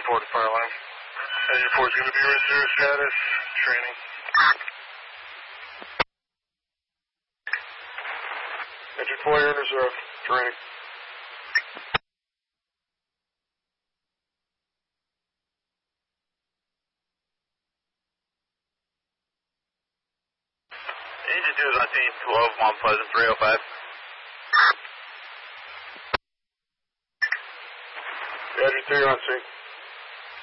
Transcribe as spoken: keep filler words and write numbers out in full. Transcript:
report to fire line. Engine four is going to be reserve status, training. Engine four, you're in reserve, training. Engine two is on scene, twelve, Mount Pleasant, three oh five. Engine two, you're on scene.